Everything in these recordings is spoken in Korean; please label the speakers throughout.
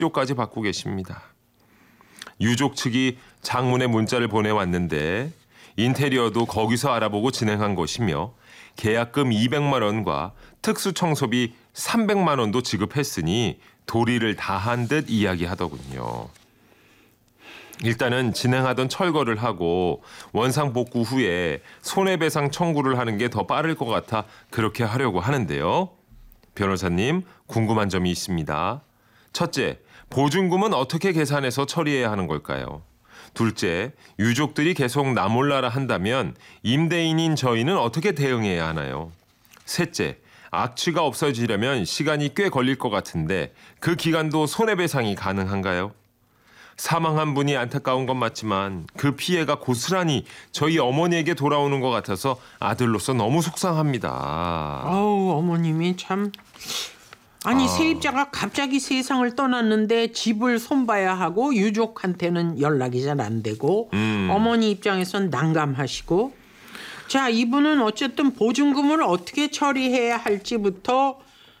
Speaker 1: 뼈까지 받고 계십니다. 유족 측이 장문의 문자를 보내왔는데 인테리어도 거기서 알아보고 진행한 것이며 계약금 200만 원과 특수 청소비 300만 원도 지급했으니 도리를 다한 듯 이야기하더군요. 일단은 진행하던 철거를 하고 원상 복구 후에 손해배상 청구를 하는 게 더 빠를 것 같아 그렇게 하려고 하는데요. 변호사님, 궁금한 점이 있습니다. 첫째, 보증금은 어떻게 계산해서 처리해야 하는 걸까요? 둘째, 유족들이 계속 나 몰라라 한다면 임대인인 저희는 어떻게 대응해야 하나요? 셋째, 악취가 없어지려면 시간이 꽤 걸릴 것 같은데 그 기간도 손해배상이 가능한가요? 사망한 분이 안타까운 건 맞지만 그 피해가 고스란히 저희 어머니에게 돌아오는 것 같아서 아들로서 너무 속상합니다.
Speaker 2: 아우, 어머님이 참... 아니 세입자가 갑자기 세상을 떠났는데 집을 손봐야 하고 유족한테는 연락이 잘 안 되고 어머니 입장에선 난감하시고 자 이분은 어쨌든 보증금을 어떻게 처리해야 할지부터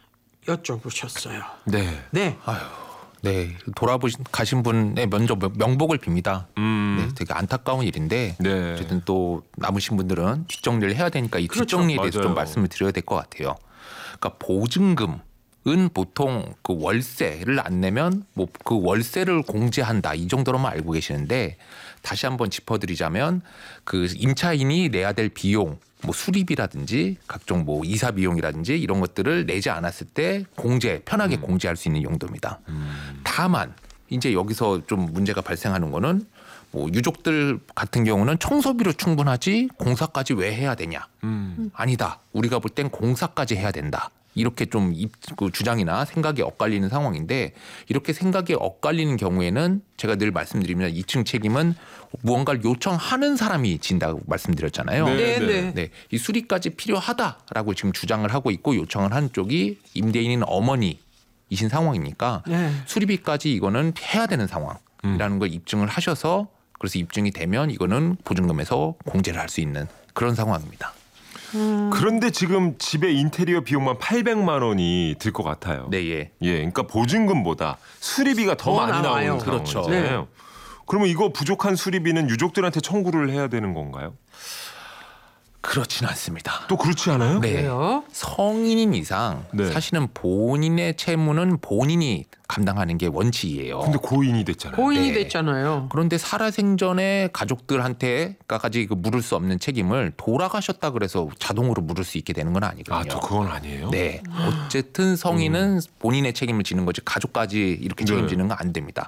Speaker 2: 여쭤보셨어요.
Speaker 1: 네.
Speaker 2: 네.
Speaker 3: 네, 가신 분의 먼저 명복을 빕니다. 네, 되게 안타까운 일인데
Speaker 1: 네.
Speaker 3: 어쨌든 또 남으신 분들은 뒷정리를 해야 되니까 이
Speaker 2: 그렇죠.
Speaker 3: 뒷정리에 대해서
Speaker 1: 맞아요.
Speaker 3: 좀 말씀을 드려야 될 것 같아요. 그러니까 보증금은 보통 그 월세를 안 내면 뭐 그 월세를 공제한다 이 정도로만 알고 계시는데 다시 한번 짚어드리자면 그 임차인이 내야 될 비용 뭐 수리비라든지 각종 뭐 이사 비용이라든지 이런 것들을 내지 않았을 때 편하게 공제할 수 있는 용도입니다. 다만 이제 여기서 좀 문제가 발생하는 거는 뭐 유족들 같은 경우는 청소비로 충분하지 공사까지 왜 해야 되냐? 아니다. 우리가 볼 땐 공사까지 해야 된다. 이렇게 좀 그 주장이나 생각이 엇갈리는 상황인데 이렇게 생각이 엇갈리는 경우에는 제가 늘 말씀드리면 2층 책임은 무언가를 요청하는 사람이 진다고 말씀드렸잖아요.
Speaker 2: 네.
Speaker 3: 네, 이 수리까지 필요하다라고 지금 주장을 하고 있고 요청을 한 쪽이 임대인인 어머니이신 상황이니까
Speaker 2: 네.
Speaker 3: 수리비까지 이거는 해야 되는 상황이라는 걸 입증을 하셔서 그래서 입증이 되면 이거는 보증금에서 공제를 할 수 있는 그런 상황입니다.
Speaker 1: 그런데 지금 집의 인테리어 비용만 800만 원이 들 것 같아요.
Speaker 3: 네, 예.
Speaker 1: 예, 그러니까 보증금보다 수리비가 더 많이
Speaker 2: 나와요.
Speaker 1: 나오는
Speaker 3: 그렇죠.
Speaker 1: 상황이잖아요. 그러면 이거 부족한 수리비는 유족들한테 청구를 해야 되는 건가요?
Speaker 3: 그렇지는 않습니다.
Speaker 1: 또 그렇지 않아요?
Speaker 3: 네.
Speaker 2: 그래요?
Speaker 3: 성인인 이상
Speaker 1: 네.
Speaker 3: 사실은 본인의 채무는 본인이 감당하는 게 원칙이에요.
Speaker 1: 근데 고인이 됐잖아요.
Speaker 2: 고인이
Speaker 3: 네.
Speaker 2: 됐잖아요.
Speaker 3: 그런데 살아생전에 가족들한테까지 물을 수 없는 책임을 돌아가셨다 그래서 자동으로 물을 수 있게 되는 건 아니거든요.
Speaker 1: 아, 또 그건 아니에요?
Speaker 3: 네. 어쨌든 성인은 본인의 책임을 지는 거지 가족까지 이렇게
Speaker 1: 네.
Speaker 3: 책임지는 건 안 됩니다.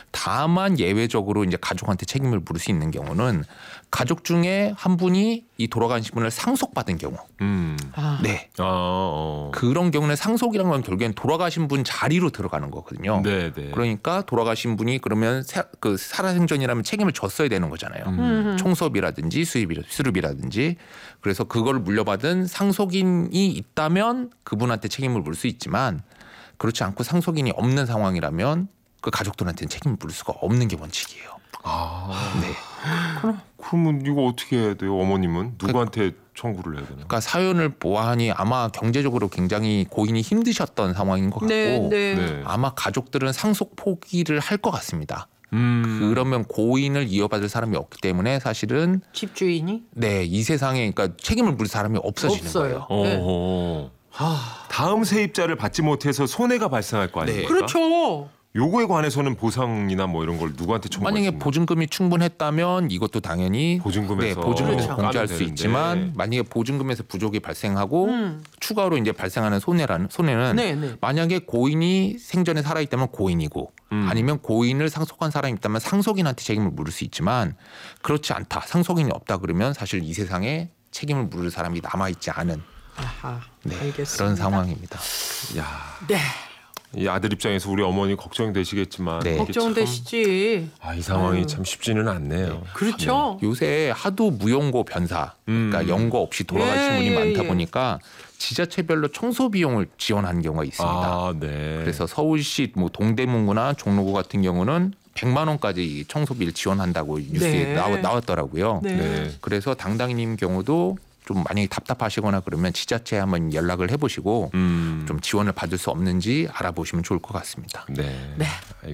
Speaker 3: 다만 예외적으로 이제 가족한테 책임을 물을 수 있는 경우는 가족 중에 한 분이 이 돌아가신 분을 상속받은 경우.
Speaker 2: 아.
Speaker 3: 네.
Speaker 1: 아,
Speaker 3: 그런 경우는 상속이라는 건 결국엔 돌아가신 분 자리로 들어가는 거거든요.
Speaker 1: 네, 네.
Speaker 3: 그러니까 돌아가신 분이 그러면 그 살아생전이라면 책임을 졌어야 되는 거잖아요. 청소비라든지 수리비라든지. 그래서 그걸 물려받은 상속인이 있다면 그분한테 책임을 물을 수 있지만 그렇지 않고 상속인이 없는 상황이라면 그 가족들한테는 책임을 물을 수가 없는 게 원칙이에요.
Speaker 1: 아,
Speaker 3: 네.
Speaker 1: 그러면 이거 어떻게 해야 돼요? 어머님은 누구한테 청구를 해야 되나요?
Speaker 3: 그러니까 사연을 보아하니 아마 경제적으로 굉장히 고인이 힘드셨던 상황인 것 같고
Speaker 2: 네.
Speaker 1: 네.
Speaker 3: 아마 가족들은 상속 포기를 할 것 같습니다. 그러면 고인을 이어받을 사람이 없기 때문에 사실은
Speaker 2: 집주인이?
Speaker 3: 네, 이 세상에 그러니까 책임을 물을 사람이 없어지는
Speaker 2: 없어요.
Speaker 3: 거예요.
Speaker 2: 네.
Speaker 1: 어허. 다음 세입자를 받지 못해서 손해가 발생할 거 아닙니까?
Speaker 2: 그렇죠.
Speaker 1: 요거에 관해서는 보상이나 뭐 이런 걸 누구한테 청구할 수
Speaker 3: 만약에
Speaker 1: 있나요?
Speaker 3: 보증금이 충분했다면 이것도 당연히
Speaker 1: 보증금에서
Speaker 3: 보증금에서
Speaker 2: 그렇죠.
Speaker 3: 공제할 수
Speaker 1: 까면
Speaker 3: 있지만
Speaker 1: 되는데.
Speaker 3: 만약에 보증금에서 부족이 발생하고 추가로 이제 발생하는 손해는
Speaker 2: 네.
Speaker 3: 만약에 고인이 생전에 살아있다면 고인이고 아니면 고인을 상속한 사람이 있다면 상속인한테 책임을 물을 수 있지만 그렇지 않다. 상속인이 없다 그러면 사실 이 세상에 책임을 물을 사람이 남아있지 않은
Speaker 2: 아하,
Speaker 3: 네,
Speaker 2: 알겠습니다.
Speaker 3: 그런 상황입니다.
Speaker 1: 야,
Speaker 2: 네.
Speaker 1: 이 아들 입장에서 우리 어머니 걱정되시겠지만
Speaker 3: 네.
Speaker 1: 이게
Speaker 2: 걱정되시지.
Speaker 1: 이 상황이
Speaker 2: 아유.
Speaker 1: 참 쉽지는 않네요.
Speaker 2: 그렇죠.
Speaker 3: 요새 하도 무연고 변사, 그러니까 연고 없이 돌아가신
Speaker 2: 예,
Speaker 3: 분이
Speaker 2: 예,
Speaker 3: 많다
Speaker 2: 예.
Speaker 3: 보니까 지자체별로 청소 비용을 지원하는 경우가 있습니다.
Speaker 1: 아, 네.
Speaker 3: 그래서 서울시 뭐 동대문구나 종로구 같은 경우는 100만 원까지 청소비를 지원한다고 뉴스에
Speaker 2: 네.
Speaker 3: 나왔더라고요.
Speaker 2: 네.
Speaker 1: 네.
Speaker 3: 그래서 당당님 경우도 좀 만약에 답답하시거나 그러면 지자체에 한번 연락을 해보시고 좀 지원을 받을 수 없는지 알아보시면 좋을 것 같습니다.
Speaker 1: 네.
Speaker 2: 네.